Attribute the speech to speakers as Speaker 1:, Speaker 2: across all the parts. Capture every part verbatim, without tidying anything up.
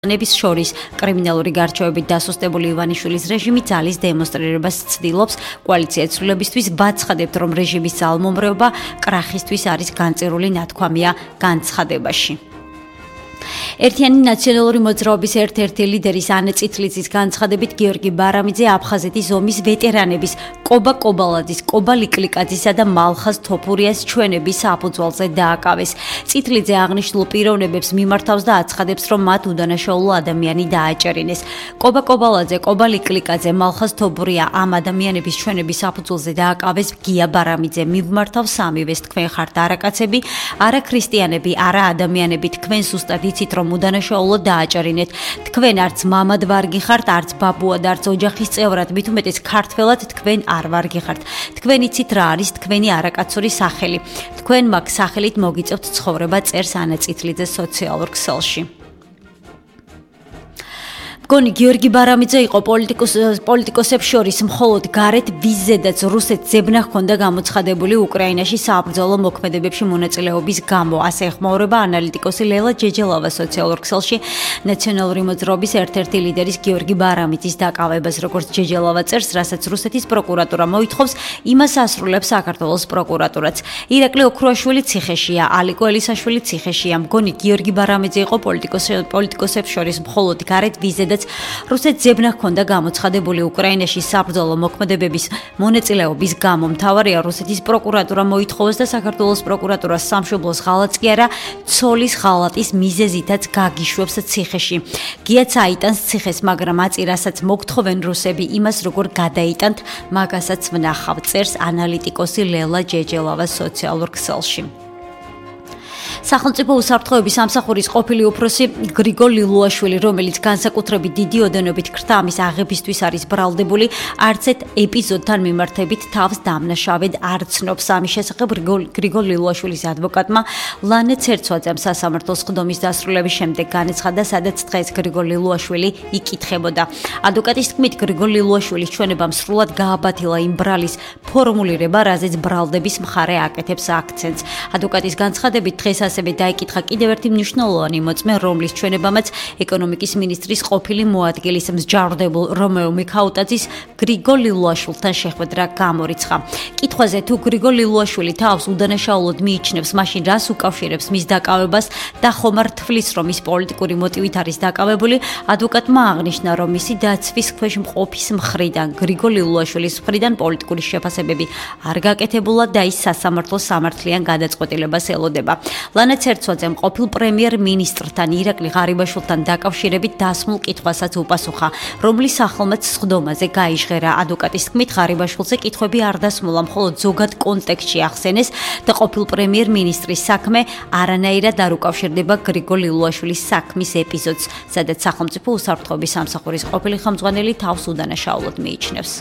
Speaker 1: ნების შორის კრიმინალური გარჩევებით დასუსტებული ივანიშვილის რეჟიმი ძალის დემონსტრირებას ცდილობს. კოალიცია ცვლილებისთვის ვაცხადებთ, რომ რეჟიმის ძალმომრეობა კრახისთვის არის განწირული ნათქვამია განცხადებაში. ერთიანი ნაციონალური მოძრაობის ერთ-ერთი ლიდერის ანე წითლიძის განცხადებით გიორგი ბარამიძე აფხაზეთის ომის ვეტერანების კობა კობალაძის, კობა ლიკლიკაძისა და მალხაზ თოფურიას ჩვენების საფუძველზე დააკავეს. წითლიძე აღნიშნულ პიროვნებებს მიმართავს და აცხადებს, რომ მათ უდანაშაულო ადამიანი დააჭერინეს. კობა კობალაძე, კობა ლიკლიკაძე, მალხაზ თოფურია ამ ადამიანების ჩვენების საფუძველზე დააკავეს. გია ბარამიძე მიმართავ სამივეს, თქვენ ხართ არაკაცები, არა ქრისტიანები, არა ადამიანები, თქვენ სუსტად იცით, რომ უდანაშაულო დააჭერინეთ. თქვენ არც მამად ვარგი ხართ, არც ბაბუად, არც ოჯახის წევრად, მით უმეტეს ქართველად თქვენ არ ვარგი ხართ. თქვენ იცით რა არის თქვენი არაკაცური სახელი. თქვენ მაგ სახელით მოგიწევთ ცხოვრება, წერს ანა წითლიძე სოციალურ ქსელში. გონი გიორგი ბარამიძე იყო პოლიტიკოს პოლიტიკოსებს შორის მხოლოდ გარეთ ვიზედაც რუსეთს ზებნა ჰქონდა გამოცხადებული უკრაინაში საბრძოლო მოქმედებებში მონაწილეობის გამო. ასე ეხმაურება ანალიტიკოსი ლელა ჯეჯელავა სოციალურ ქსელში ნაციონალური მოძრაობის ერთ-ერთი ლიდერის გიორგი ბარამიძის დაკავებას, როგორც ჯეჯელავა წერს, რასაც რუსეთის პროკურატურა მოითხოვს, იმას ასრულებს საქართველოს პროკურატურაც. ირაკლი ოქრუაშვილი ციხეშია, ალიკო ელისაშვილი ციხეშია. მგონი გიორგი ბარამიძე იყო პოლიტიკოსებს შორის მხოლოდ გარეთ ვიზედაც რუსეთს ზებნა ჰქონდა გამოცხადებული უკრაინაში საბრძოლო მოქმედებების მონაწილეობის გამო. მთავარია რუსეთის პროკურატურა მოითხოვოს და საქართველოს პროკურატურას სამშობლოს ღალატს კი არა, ცოლის ღალატის მიზეზითაც გაგიშვებს ციხეში. გიაც აიტანს ციხეს, მაგრამ აწირასაც მოგთხოვენ რუსები იმას, როგორ გადაიტანთ, მაგასაც ვნახავ, წერს ანალიტიკოსი ლელა ჯეჯელავა სოციალურ ქსელში. სახელმწიფო უსაფრთხოების სამსახურის ყოფილი უფროსი გრიგოლ ლილუაშვილი, რომელიც განსაკუთრებით დიდი ოდენობით ქრთამის აღებისთვის არის ბრალდებული, არც ერთ ეპიზოდთან მიმართებით თავს დამნაშავედ არ ცნობს. ამის შესახებ გრიგოლ ლილუაშვილის ადვოკატმა ლანე ცერცვაძემ სასამართლოს ხდომის დასრულების შემდეგ განაცხადა, სადაც დღეს გრიგოლ ლილუაშვილი იკითხებოდა. ადვოკატის თქმით, გრიგოლ ლილუაშვილის ჩვენებამ სრულად გააბათილა იმ ბრალის ფორმულირება, რაზეც ბრალდების მხარე აკეთებს აქცენტს. ადვოკატის განცხადებით, დღეს ასევე დაიკითხა კიდევ ერთი მნიშვნელოვანი მოწმე, რომლის ჩვენებამაც ეკონომიკის მინისტრის ყოფილი მოადგილის მსჯავრდებულ რომეო მიქაუტაძის გრიგოლ ლილუაშვილთან შეხვედრა გამორიცხა. კითხვაზე თუ გრიგოლ ლილუაშვილი თავს უდანაშაულოდ მიიჩნევს, მაშინ რას უკავშირებს მის დაკავებას და ხომ არ თვლის, რომ ის პოლიტიკური მოტივით არის დაკავებული, ადვოკატმა აღნიშნა, რომ მისი დაცვის ქვეშ მყოფის მხრიდან, გრიგოლ ლილუაშვილის მხრიდან პოლიტიკური შეფასებები არ გაკეთებულა და ის სასამართლოს სამართლიან გადაწყვეტილებას ელოდება. ლანა ცერცვაძემ ყოფილ პრემიერ-მინისტრთან ირაკლი ღარიბაშვილთან დაკავშირებით დასმულ კითხვასაც უპასუხა, რომლის სახელმაც სხდომაზე გაიჟღერა. ადვოკატის თქმით, ღარიბაშვილზე კითხვები არ დასმულა, მხოლოდ ზოგად კონტექსტში ახსენეს და ყოფილ პრემიერ-მინისტრის საქმე არანაირად არ უკავშირდება გრიგოლ ლილუაშვილის საქმის ეპიზოდს, სადაც სახელმწიფო უსაფრთხოების სამსახურის ყოფილი ხელმძღვანელი თავს უდანაშაულოდ მიიჩნევს.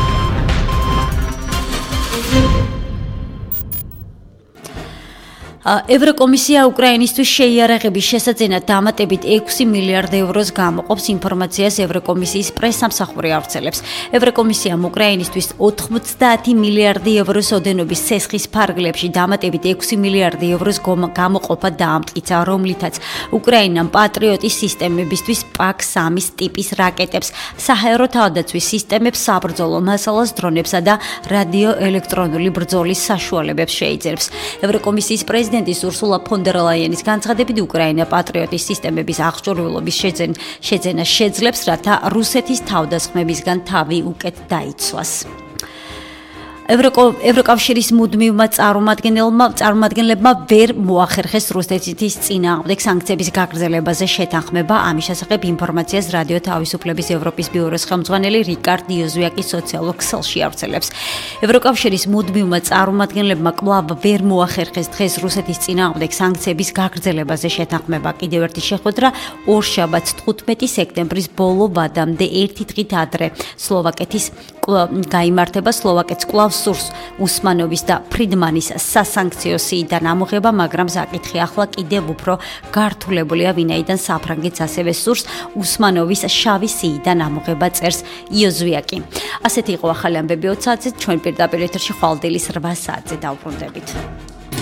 Speaker 1: ევროკომისია უკრაინისთვის შეიარაღების შესაძენად დამატებით ექვსი მილიარდ ევროს გამოყოფს, ინფორმაციას ევროკომისიის პრესსამსახური ავრცელებს. ევროკომისიამ უკრაინისთვის ოცდაათი მილიარდი ევროს ოდენობის ცესხის ფარგლებში დამატებით ექვსი მილიარდი ევროს გამოყოფა დაამტკიცა, რომლითაც უკრაინამ პატრიოტის სისტემებისთვის პაკ სამის ტიპის რაკეტებს, საჰაერო თავდაცვის სისტემებს, საბრძოლო მასალას, დრონებსა და რადიოელექტრონული ბრძოლის საშუალებებს შეიძენებს. ევროკომისიის პრეზიდენტი პრეზიდენტის ურსულა ფონ დერ ლაიენის განცხადებით, უკრაინა პატრიოტის სისტემების აღჭურვილობის შეძენა შეძლებს, რათა რუსეთის თავდასხმებისგან თავი უკეთ დაიცვას. ევროკავშირის მუდმივმა წარმომადგენლებმა ვერ მოახერხეს რუსეთის წინააღმდეგ სანქციების გაგრძელებაზე შეთანხმება. ამის შესახებ ინფორმაციას რადიო თავისუფლების ევროპის ბიუროს ხელმძღვანელი რიკარდ იოზვიაკი სოციალურ ქსელში ავრცელებს. ევროკავშირის მუდმივმა წარმომადგენლებმა კვლავ ვერ მოახერხეს დღეს რუსეთის წინააღმდეგ სანქციების გაგრძელებაზე შეთანხმება. კიდევ ერთი შეხვედრა ორშაბათს თხუთმეტი სექტემბრის ბოლო ვადამდე ერთი დღით ადრე სლოვაკეთის გაიმართება. სლოვაკეთს კვლავ სურს უსმანოვის და ფრიდმანის სასანქციო სიიდან ამოღება, მაგრამ საკითხი ახლა კიდევ უფრო გართულებულია, ვინაიდან საფრანგეთს ასევე სურს უსმანოვის შავი სიიდან ამოღება, წერს იოზვიაკი. ასეთი იყო ახალი ამბები ოც საათზე, ჩვენ პირდაპირ ეთერში ხვალ დილის რვა საათზე დავბრუნდებით.